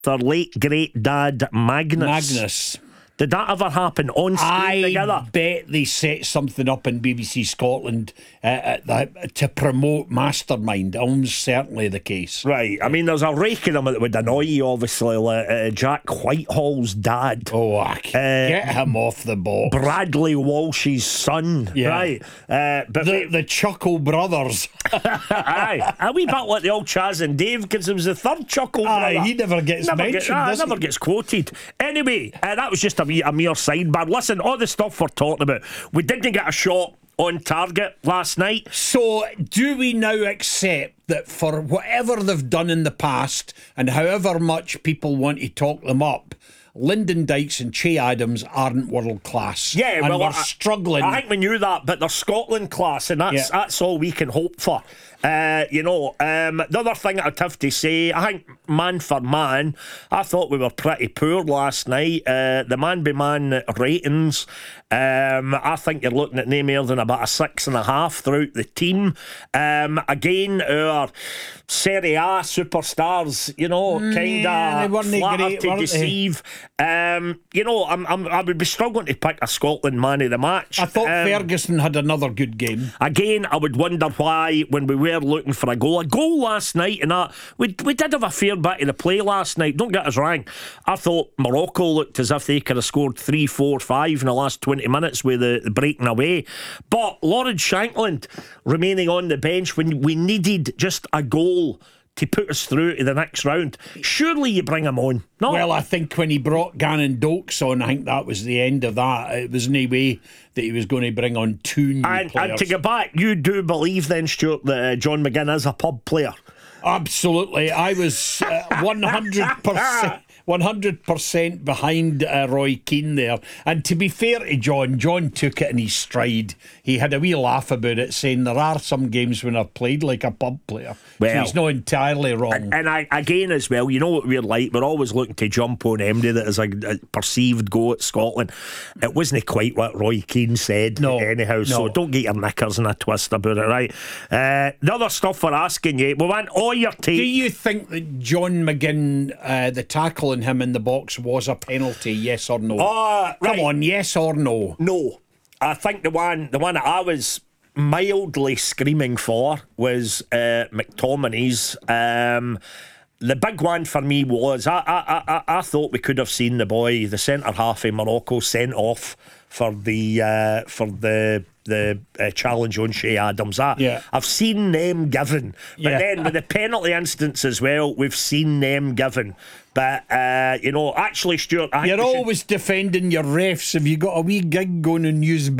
their late great dad Magnus. Did that ever happen on screen together? I bet they set something up in BBC Scotland to promote Mastermind. Almost certainly the case. Right. I mean, there's a rake of them that would annoy you, obviously, like Jack Whitehall's dad. Oh, get him off the box. Bradley Walsh's son. Yeah. Right. But the Chuckle brothers. Aye. A wee bit like the old Chaz and Dave, because it was the third Chuckle brother. He never gets mentioned. Never gets quoted. Anyway, that was just a mere sidebar. Listen, all the stuff we're talking about, we didn't get a shot on target last night. So do we now accept that for whatever they've done in the past and however much people want to talk them up, Lyndon Dykes and Che Adams aren't world class? Yeah, and well, we're struggling. I think we knew that, but they're Scotland class, and that's all we can hope for. The other thing I'd have to say, I think man for man, I thought we were pretty poor last night. The man-by-man ratings, I think you're looking at no more than about a 6.5 throughout the team. Again, our Serie A superstars, kind of flatter to deceive. I would be struggling to pick a Scotland man of the match. I thought Ferguson had another good game. Again, I would wonder why, when we were looking for a goal last night, and that we did have a fair bit of the play last night, don't get us wrong. I thought Morocco looked as if they could have scored 3, 4, 5 in the last 20 minutes with the breaking away, but Lawrence Shankland remaining on the bench when we needed just a goal to put us through to the next round. Surely you bring him on. No. Well, I think when he brought Gannon Dokes on, I think that was the end of that. It was no way that he was going to bring on two new players. And to get back, you do believe then, Stuart, that John McGinn is a pub player? Absolutely. I was 100% behind Roy Keane there. And to be fair to John took it in his stride. He had a wee laugh about it, saying there are some games when I've played like a pub player. Well, so he's not entirely wrong. And again as well, you know what we're like, we're always looking to jump on MD that is a perceived go at Scotland. It wasn't quite what Roy Keane said anyhow, so don't get your knickers in a twist about it, right? The other stuff we're asking you, we want all your take. Do you think that John McGinn, the tackle on him in the box was a penalty, yes or no? Come on, yes or no? No. I think the one that I was mildly screaming for was McTominay's. The big one for me was I thought we could have seen the boy, the centre half of Morocco, sent off for the challenge on Che Adams. I've seen them given, but then with the penalty instance as well, we've seen them given. But actually, Stuart, you're always defending your refs. Have you got a wee gig going on News